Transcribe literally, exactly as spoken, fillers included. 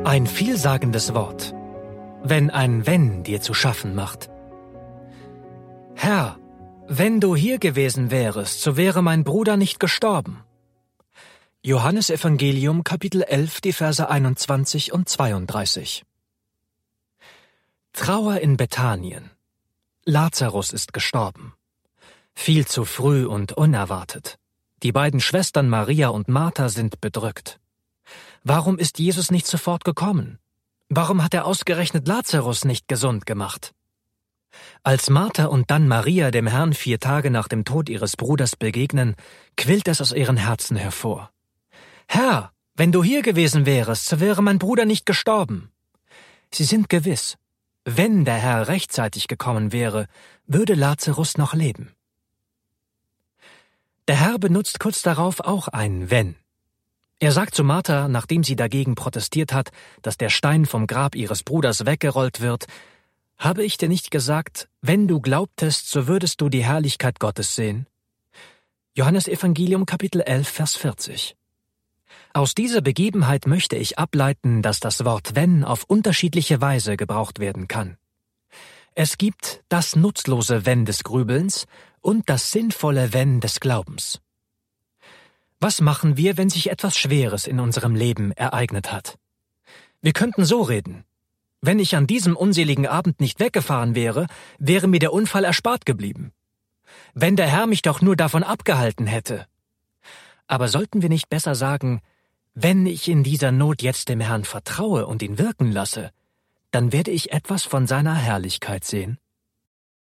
Ein vielsagendes Wort, wenn ein Wenn dir zu schaffen macht. Herr, wenn du hier gewesen wärest, so wäre mein Bruder nicht gestorben. Johannesevangelium, Kapitel elf, die Verse einundzwanzig und zweiunddreißig. Trauer in Bethanien. Lazarus ist gestorben. Viel zu früh und unerwartet. Die beiden Schwestern Maria und Martha sind bedrückt. Warum ist Jesus nicht sofort gekommen? Warum hat er ausgerechnet Lazarus nicht gesund gemacht? Als Martha und dann Maria dem Herrn vier Tage nach dem Tod ihres Bruders begegnen, quillt es aus ihren Herzen hervor. Herr, wenn du hier gewesen wärest, so wäre mein Bruder nicht gestorben. Sie sind gewiss, wenn der Herr rechtzeitig gekommen wäre, würde Lazarus noch leben. Der Herr benutzt kurz darauf auch ein Wenn. Er sagt zu Martha, nachdem sie dagegen protestiert hat, dass der Stein vom Grab ihres Bruders weggerollt wird: Habe ich dir nicht gesagt, wenn du glaubtest, so würdest du die Herrlichkeit Gottes sehen? Johannesevangelium, Kapitel elf, Vers vierzig. Aus dieser Begebenheit möchte ich ableiten, dass das Wort Wenn auf unterschiedliche Weise gebraucht werden kann. Es gibt das nutzlose Wenn des Grübelns und das sinnvolle Wenn des Glaubens. Was machen wir, wenn sich etwas Schweres in unserem Leben ereignet hat? Wir könnten so reden: Wenn ich an diesem unseligen Abend nicht weggefahren wäre, wäre mir der Unfall erspart geblieben. Wenn der Herr mich doch nur davon abgehalten hätte. Aber sollten wir nicht besser sagen: Wenn ich in dieser Not jetzt dem Herrn vertraue und ihn wirken lasse, dann werde ich etwas von seiner Herrlichkeit sehen?